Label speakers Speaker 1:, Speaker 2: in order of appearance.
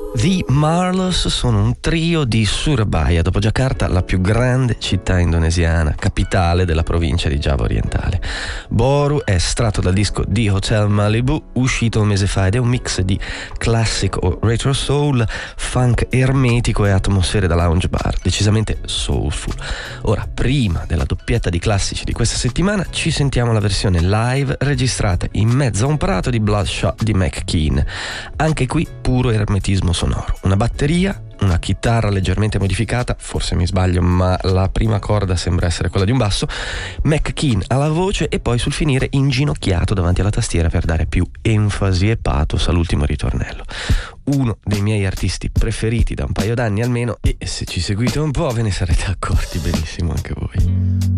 Speaker 1: The Marlos sono un trio di Surabaya, dopo Giacarta la più grande città indonesiana, capitale della provincia di Giava orientale. Boru è estratto dal disco di Hotel Malibu, uscito un mese fa, ed è un mix di classic o retro soul, funk ermetico e atmosfere da lounge bar, decisamente soulful. Ora, prima della doppietta di classici di questa settimana, ci sentiamo la versione live registrata in mezzo a un prato di Bloodshot di McKean. Anche qui puro ermetismo sonoro. Una batteria, una chitarra leggermente modificata, forse mi sbaglio, ma la prima corda sembra essere quella di un basso, McKean alla voce e poi sul finire inginocchiato davanti alla tastiera per dare più enfasi e pathos all'ultimo ritornello. Uno dei miei artisti preferiti da un paio d'anni almeno, e se ci seguite un po' ve ne sarete accorti benissimo anche voi.